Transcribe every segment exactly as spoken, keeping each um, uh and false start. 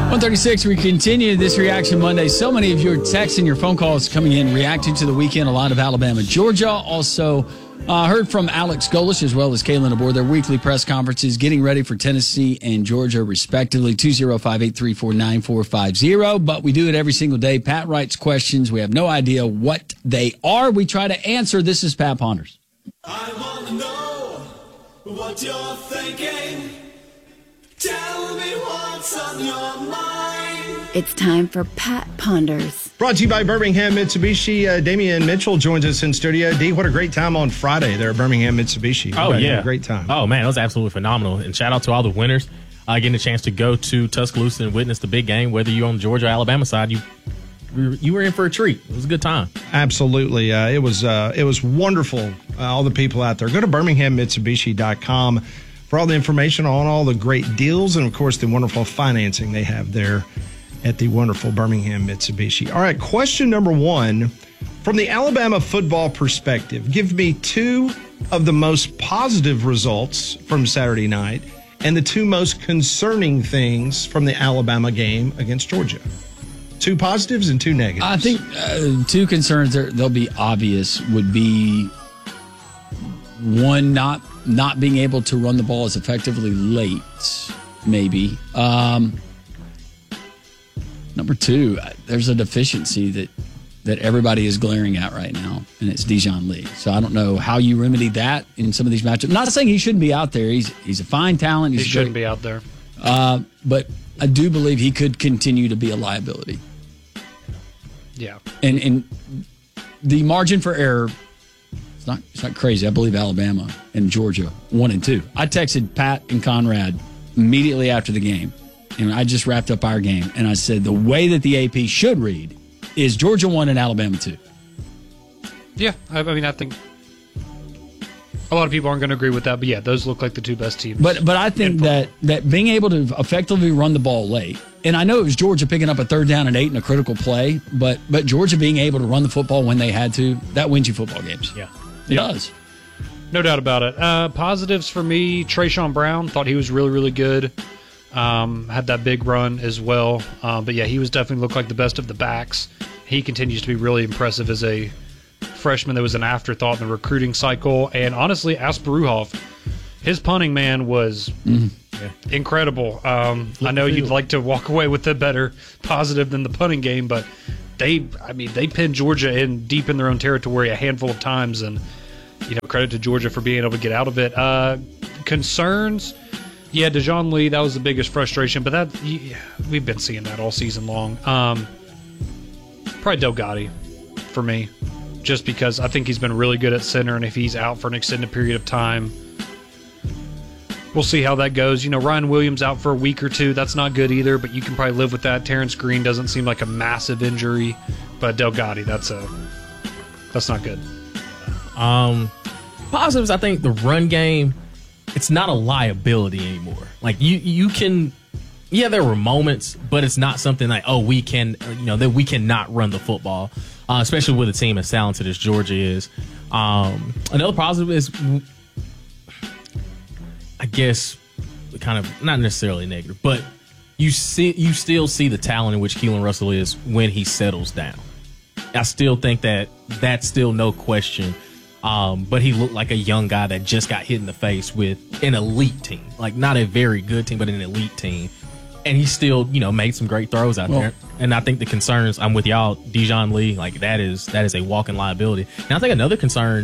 one thirty-six, we continue this Reaction Monday. So many of your texts and your phone calls coming in reacting to the weekend. A lot of Alabama, Georgia. Also uh, heard from Alex Golish as well as Kalen aboard their weekly press conferences, getting ready for Tennessee and Georgia, respectively. two oh five, eight three four, nine four five oh. But we do it every single day. Pat writes questions. We have no idea what they are. We try to answer. This is Pat Ponders. I want to know what you're thinking. Tell me what's on your mind. It's time for Pat Ponders. Brought to you by Birmingham Mitsubishi. Uh, Damian Mitchell joins us in studio. D, what a great time on Friday there at Birmingham Mitsubishi. Oh, Right, yeah. a great time. Oh, man, it was absolutely phenomenal. And shout out to all the winners. Uh, getting a chance to go to Tuscaloosa and witness the big game. Whether you're on the Georgia or Alabama side, you you were in for a treat. It was a good time. Absolutely. Uh, it was uh, it was wonderful, uh, all the people out there. Go to birmingham mitsubishi dot com for all the information on all the great deals and, of course, the wonderful financing they have there at the wonderful Birmingham Mitsubishi. All right, question number one. From the Alabama football perspective, give me two of the most positive results from Saturday night and the two most concerning things from the Alabama game against Georgia. Two positives and two negatives. I think uh, two concerns, that they'll be obvious, would be one, not not being able to run the ball as effectively late, maybe. Um, number two, there's a deficiency that, that everybody is glaring at right now, and it's Dijon Lee. So I don't know how you remedy that in some of these matchups. I'm not saying he shouldn't be out there. He's he's a fine talent. He's He shouldn't great. be out there. Uh, but I do believe he could continue to be a liability. Yeah. And and the margin for error, it's not it's not crazy. I believe Alabama and Georgia one and two. I texted Pat and Conrad immediately after the game, and I just wrapped up our game, and I said the way that the A P should read is Georgia one and Alabama two. Yeah, I, I mean, I think a lot of people aren't going to agree with that, but yeah, those look like the two best teams. But but I think that that being able to effectively run the ball late, and I know it was Georgia picking up a third down and eight in a critical play, but but Georgia being able to run the football when they had to, that wins you football games. Yeah. It Yeah. does. No doubt about it. Uh, positives for me, Trayshawn Brown, thought he was really, really good. Um, had that big run as well. Um, but yeah, he was definitely looked like the best of the backs. He continues to be really impressive as a freshman that was an afterthought in the recruiting cycle. And honestly, Asparuhov, his punting, man, was Mm-hmm. incredible. Um, I know you'd like to walk away with a better positive than the punting game, but they, I mean, they pinned Georgia in deep in their own territory a handful of times, and you know, credit to Georgia for being able to get out of it. Uh, concerns, yeah, Dijon Lee, that was the biggest frustration, but that yeah, we've been seeing that all season long. Um, probably Del Gotti for me, just because I think he's been really good at center, and if he's out for an extended period of time, we'll see how that goes. You know, Ryan Williams out for a week or two. That's not good either, but you can probably live with that. Terrence Green doesn't seem like a massive injury, but Del Gotti, that's a that's not good. Um, positives, I think the run game, it's not a liability anymore. Like you, you can, yeah, there were moments, but it's not something like, oh, we can, you know, that we cannot run the football, uh, especially with a team as talented as Georgia is. Um, another positive is, I guess, kind of not necessarily negative, but you see, you still see the talent in which Keelan Russell is when he settles down. I still think that that's still no question. Um, but he looked like a young guy that just got hit in the face with an elite team, like not a very good team, but an elite team. And he still, you know, made some great throws out well, there. And I think the concerns, I'm with y'all, Dijon Lee, like that is that is a walking liability. And I think another concern,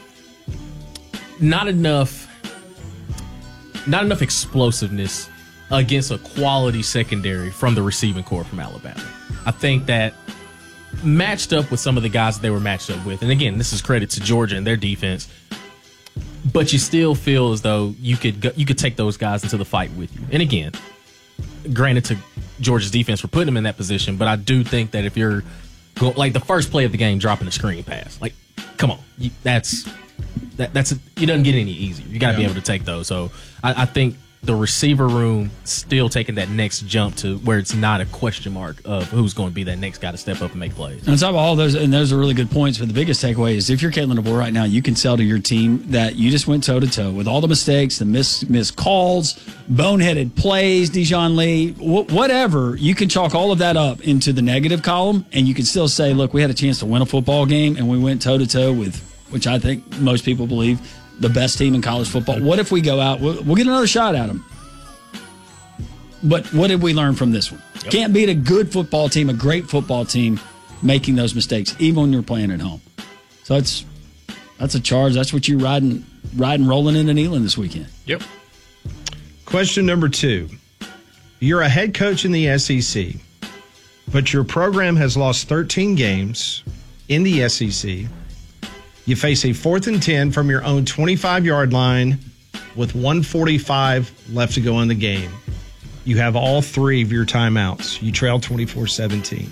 not enough, not enough explosiveness against a quality secondary from the receiving corps from Alabama. I think that matched up with some of the guys that they were matched up with. And again, this is credit to Georgia and their defense. But you still feel as though you could go, you could take those guys into the fight with you. And again, granted to Georgia's defense for putting them in that position, but I do think that if you're go, like the first play of the game, dropping a screen pass, like come on, you, that's that, that's a, it doesn't get any easier. You got to yeah. be able to take those. So I, I think the receiver room still taking that next jump to where it's not a question mark of who's going to be that next guy to step up and make plays. And on top of all those, and those are really good points, but the biggest takeaway is if you're Kalen DeBoer right now, you can sell to your team that you just went toe-to-toe with all the mistakes, the miss, missed calls, boneheaded plays, Dijon Lee, wh- whatever. You can chalk all of that up into the negative column, and you can still say, look, we had a chance to win a football game, and we went toe-to-toe with, which I think most people believe, the best team in college football. What if we go out? We'll, we'll get another shot at them. But what did we learn from this one? Yep. Can't beat a good football team, a great football team, making those mistakes, even when you're playing at home. So it's that's a charge. That's what you're riding, riding, rolling into Neyland this weekend. Yep. Question number two. You're a head coach in the S E C, but your program has lost thirteen games in the S E C. You face a fourth and ten from your own twenty-five-yard line with one forty-five left to go in the game. You have all three of your timeouts. You trail twenty-four seventeen.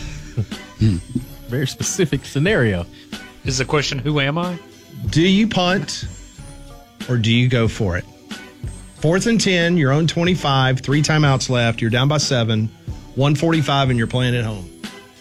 Very specific scenario. Is the question, who am I? Do you punt or do you go for it? Fourth and ten, your own twenty-five, three timeouts left. You're down by seven, one forty-five, and you're playing at home.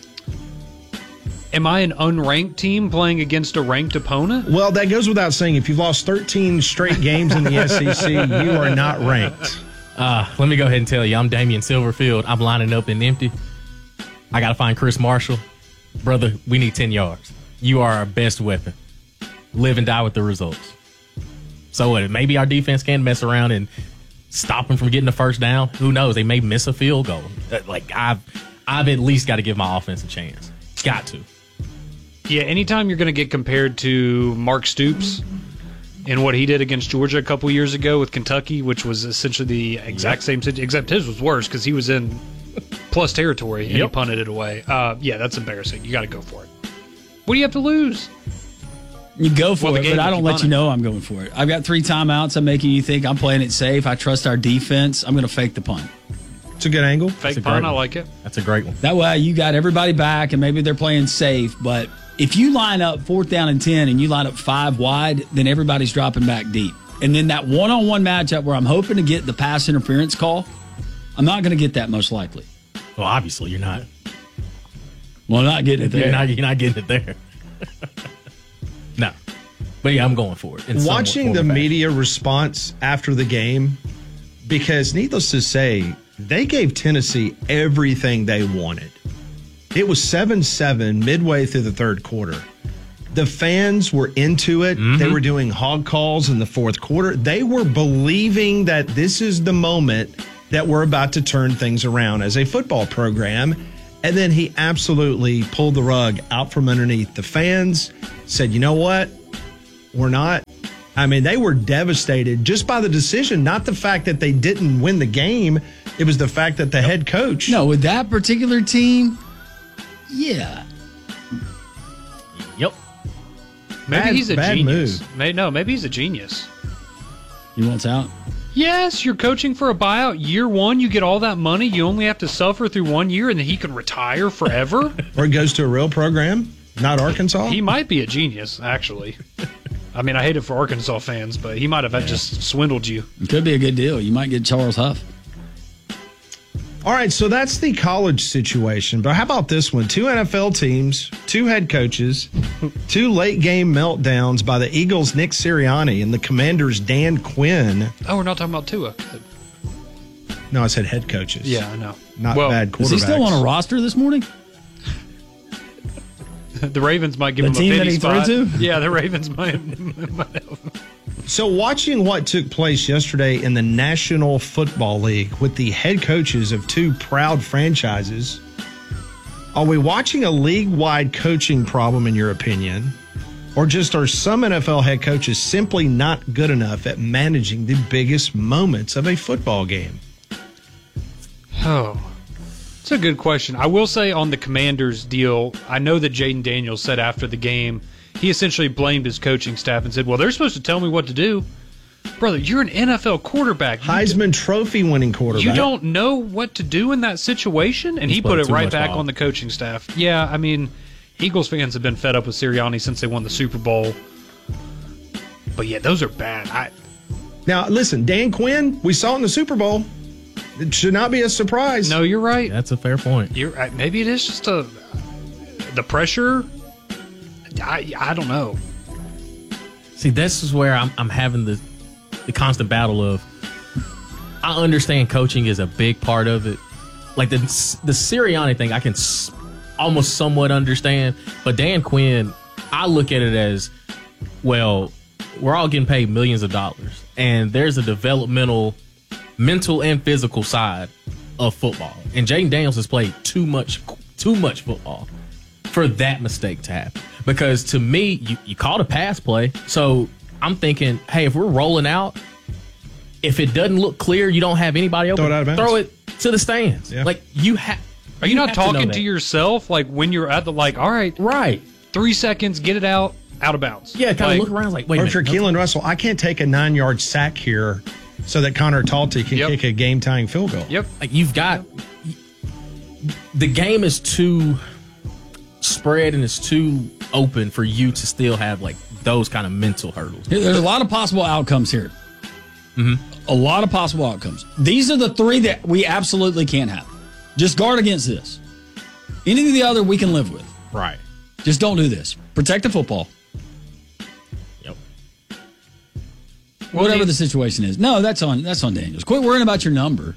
Am I an unranked team playing against a ranked opponent? Well, that goes without saying. If you've lost thirteen straight games in the S E C, you are not ranked. Uh, let me go ahead and tell you, I'm Damian Silverfield. I'm lining up in empty. I got to find Chris Marshall. Brother, we need ten yards. You are our best weapon. Live and die with the results. So what? Maybe our defense can mess around and stop them from getting the first down. Who knows? They may miss a field goal. Like, I've, I've at least got to give my offense a chance. Got to. Yeah, anytime you're going to get compared to Mark Stoops and what he did against Georgia a couple years ago with Kentucky, which was essentially the exact same situation, except his was worse because he was in plus territory and Yep. he punted it away. Uh, yeah, that's embarrassing. You got to go for it. What do you have to lose? You go for Well, the it, game but I if don't you let punt you it. know I'm going for it. I've got three timeouts. I'm making you think I'm playing it safe. I trust our defense. I'm going to fake the punt. It's a good angle. Fake a punt, great I one. like it. That's a great one. That way you got everybody back and maybe they're playing safe. But if you line up fourth down and ten and you line up five wide, then everybody's dropping back deep. And then that one-on-one matchup where I'm hoping to get the pass interference call, I'm not going to get that most likely. Well, obviously you're not. Well, I'm not getting it there. You're not, you're not getting it there. No. But yeah, I'm going for it. in some Watching form the or fashion. media response after the game, because needless to say, they gave Tennessee everything they wanted. It was seven seven midway through the third quarter. The fans were into it. Mm-hmm. They were doing hog calls in the fourth quarter. They were believing that this is the moment that we're about to turn things around as a football program. And then he absolutely pulled the rug out from underneath the fans, said, you know what? We're not. I mean, they were devastated just by the decision, not the fact that they didn't win the game. It was the fact that the head coach. No, with that particular team, yeah. Yep. Maybe Bad- he's a bad genius. move. May, no, maybe he's a genius. He wants out. Yes, you're coaching for a buyout. Year one, you get all that money. You only have to suffer through one year, and then he could retire forever. Or it goes to a real program, not Arkansas. He might be a genius, actually. I mean, I hate it for Arkansas fans, but he might have just swindled you. It could be a good deal. You might get Charles Huff. All right, so that's the college situation. But how about this one? Two N F L teams, two head coaches, two late game meltdowns by the Eagles' Nick Sirianni and the Commanders' Dan Quinn. Oh, we're not talking about Tua. Good. No, I said head coaches. Yeah, I know. Not Well, bad quarterbacks. Is he still on a roster this morning? The Ravens might give The him team a that pity he threw spot. to? Yeah, the Ravens might. might have. So, watching what took place yesterday in the National Football League with the head coaches of two proud franchises, are we watching a league-wide coaching problem, in your opinion? Or just are some N F L head coaches simply not good enough at managing the biggest moments of a football game? Oh, it's a good question. I will say on the Commanders deal, I know that Jaden Daniels said after the game, he essentially blamed his coaching staff and said, well, they're supposed to tell me what to do. Brother, you're an N F L quarterback. You Heisman Trophy winning quarterback. You don't know what to do in that situation? And He's he put played it too right much back ball. on the coaching staff. Yeah, I mean, Eagles fans have been fed up with Sirianni since they won the Super Bowl. But yeah, those are bad. I Now, listen, Dan Quinn, we saw in the Super Bowl. It should not be a surprise. No, you're right. That's a fair point. You're right. Maybe it is just a the pressure. I I don't know. See, this is where I'm I'm having the the constant battle of. I understand coaching is a big part of it. Like the the Sirianni thing, I can s- almost somewhat understand. But Dan Quinn, I look at it as, well, we're all getting paid millions of dollars, and there's a developmental, mental and physical side of football. And Jaden Daniels has played too much, too much football for that mistake to happen. Because to me, you, you called a pass play, so I'm thinking, hey, if we're rolling out, if it doesn't look clear, you don't have anybody open, Throw it out of bounds. throw it to the stands. Yeah. Like you have. Are you, not have to know talking that. to yourself like when you're at the like? All right, Right. three seconds, get it out, out of bounds. Yeah, kind Like, of look around like, wait Or a if you're minute. Keelan Russell, I can't take a nine-yard sack here so that Connor Talty can Yep. kick a game-tying field goal. Yep. Like you've got the game is too spread and it's too open for you to still have like those kind of mental hurdles. There's a lot of possible outcomes here. Mm-hmm. A lot of possible outcomes. These are the three that we absolutely can't have. Just guard against this. Any of the other we can live with. Right. Just don't do this. Protect the football. Yep. Whatever Dave- the situation is. No, that's on that's on Daniels. Quit worrying about your number.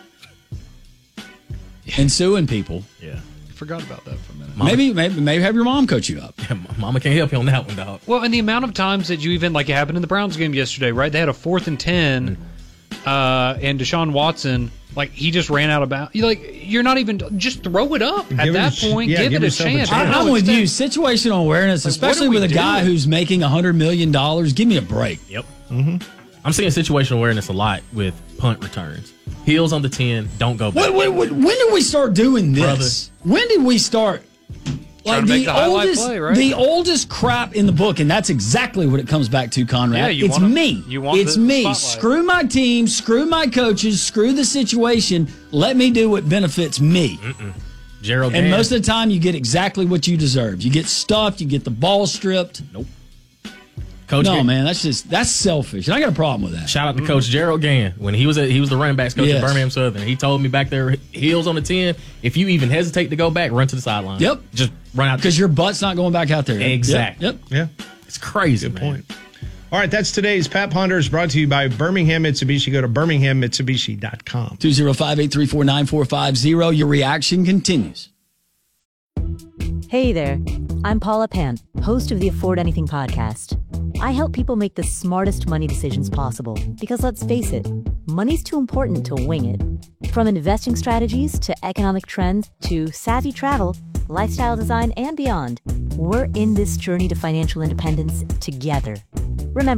And suing people. Yeah. Forgot about that for a minute. Mama- Maybe, maybe maybe have your mom coach you up. Mama can't help you on that one, dog. Well, and the amount of times that you even like it happened in the Browns game yesterday, right? They had a fourth and ten, uh, and Deshaun Watson, like he just ran out of bounds. You like you're not even just throw it up Give at it that a ch- point. yeah, give, give it a yourself a chance. chance. I I, don't I'm know, with you. extend- Situational awareness, Like, what especially are we with a guy doing? who's making one hundred million dollars. Give me a break. Yep. Mm-hmm. I'm seeing situational awareness a lot with punt returns. Heels on the ten, don't go back. When, when, when, when did we start doing this? When did we start? Like to make the, the highlight oldest, play, right? the oldest crap in the book, and that's exactly what it comes back to, Conrad. Yeah, you it's wanna- me. you want it's the me. spotlight. Screw my team. Screw my coaches. Screw the situation. Let me do what benefits me. Gerald And Gann. most of the time, you get exactly what you deserve. You get stuffed. You get the ball stripped. Nope. Coach No, Gann- man, that's just that's selfish, and I got a problem with that. Shout out to Coach Gerald Gann when he was a, he was the running backs coach Yes. at Birmingham Southern. He told me back there, heels on the ten. If you even hesitate to go back, run to the sideline. Yep. just run out Because your butt's not going back out there. Yep, Exactly. Yep. Yeah. It's crazy, Good man. point. All right, that's today's Pat Ponders brought to you by Birmingham Mitsubishi. Go to birmingham mitsubishi dot com. two oh five, eight three four, nine four five zero. Your reaction continues. Hey there, I'm Paula Pant, host of the Afford Anything podcast. I help people make the smartest money decisions possible because let's face it, money's too important to wing it. From investing strategies to economic trends to savvy travel, lifestyle design, and beyond, we're in this journey to financial independence together.